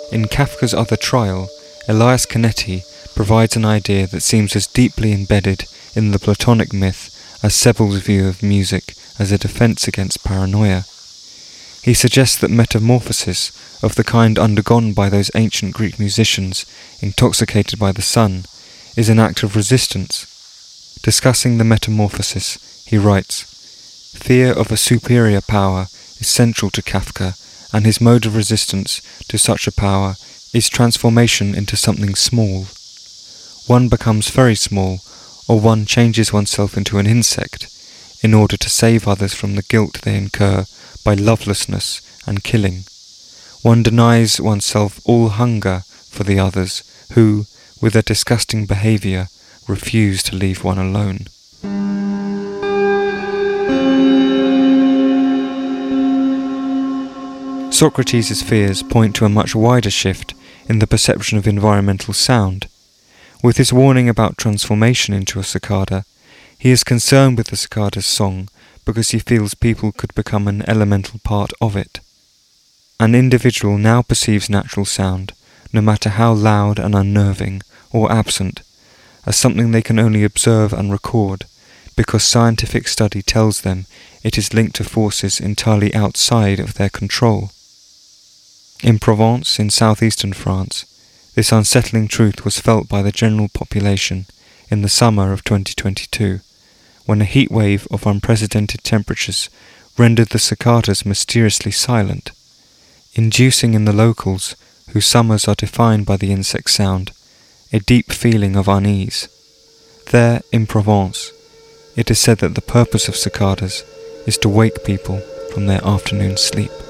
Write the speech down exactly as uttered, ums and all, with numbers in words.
In Kafka's other trial, Elias Canetti provides an idea that seems as deeply embedded in the Platonic myth as Sebel's view of music as a defense against paranoia. He suggests that metamorphosis of the kind undergone by those ancient Greek musicians intoxicated by the sun is an act of resistance. Discussing the metamorphosis, he writes, "Fear of a superior power is central to Kafka, and his mode of resistance to such a power is transformation into something small. One becomes very small, or one changes oneself into an insect, in order to save others from the guilt they incur by lovelessness and killing. One denies oneself all hunger for the others who, with their disgusting behaviour, refuse to leave one alone." Socrates' fears point to a much wider shift in the perception of environmental sound. With his warning about transformation into a cicada, he is concerned with the cicada's song because he feels people could become an elemental part of it. An individual now perceives natural sound, no matter how loud and unnerving or absent, as something they can only observe and record, because scientific study tells them it is linked to forces entirely outside of their control. In Provence, in southeastern France, this unsettling truth was felt by the general population in the summer of twenty twenty-two, when a heat wave of unprecedented temperatures rendered the cicadas mysteriously silent, inducing in the locals, whose summers are defined by the insect sound, a deep feeling of unease. There, in Provence, it is said that the purpose of cicadas is to wake people from their afternoon sleep.